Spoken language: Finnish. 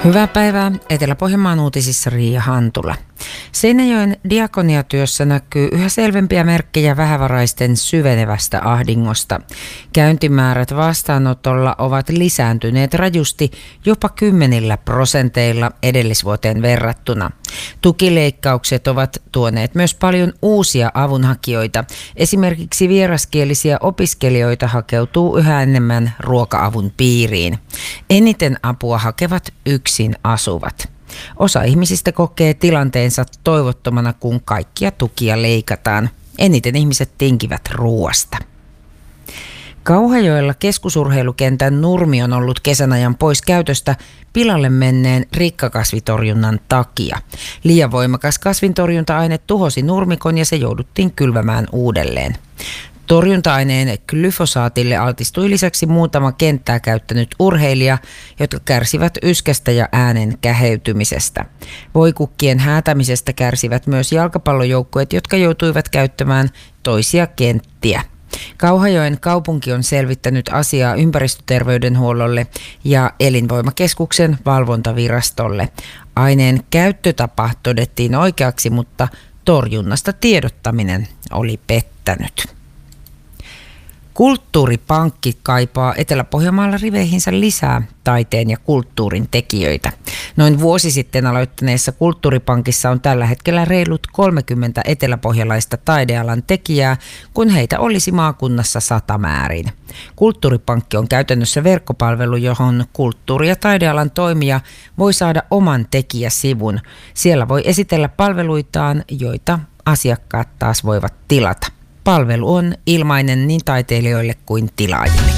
Hyvää päivää. Etelä-Pohjanmaan uutisissa Riia Hantula. Seinäjoen diakoniatyössä näkyy yhä selvempiä merkkejä vähävaraisten syvenevästä ahdingosta. Käyntimäärät vastaanotolla ovat lisääntyneet rajusti jopa 10% edellisvuoteen verrattuna. Tukileikkaukset ovat tuoneet myös paljon uusia avunhakijoita. Esimerkiksi vieraskielisiä opiskelijoita hakeutuu yhä enemmän ruoka-avun piiriin. Eniten apua hakevat yksin asuvat. Osa ihmisistä kokee tilanteensa toivottomana, kun kaikkia tukia leikataan. Eniten ihmiset tinkivät ruoasta. Kauhajoella keskusurheilukentän nurmi on ollut kesän ajan pois käytöstä pilalle menneen rikkakasvitorjunnan takia. Liian voimakas kasvintorjunta-aine tuhosi nurmikon ja se jouduttiin kylvämään uudelleen. Torjunta-aineen glyfosaatille altistui lisäksi muutama kenttää käyttänyt urheilija, jotka kärsivät yskästä ja äänen käheytymisestä. Voikukkien häätämisestä kärsivät myös jalkapallojoukkueet, jotka joutuivat käyttämään toisia kenttiä. Kauhajoen kaupunki on selvittänyt asiaa ympäristöterveydenhuollolle ja elinvoimakeskuksen valvontavirastolle. Aineen käyttötapa todettiin oikeaksi, mutta torjunnasta tiedottaminen oli pettänyt. Kulttuuripankki kaipaa Etelä-Pohjanmaalla riveihinsä lisää taiteen ja kulttuurin tekijöitä. Noin vuosi sitten aloittaneessa Kulttuuripankissa on tällä hetkellä reilut 30 eteläpohjalaista taidealan tekijää, kun heitä olisi maakunnassa 100 määrin. Kulttuuripankki on käytännössä verkkopalvelu, johon kulttuuri- ja taidealan toimija voi saada oman tekijäsivun. Siellä voi esitellä palveluitaan, joita asiakkaat taas voivat tilata. Palvelu on ilmainen niin taiteilijoille kuin tilaajille.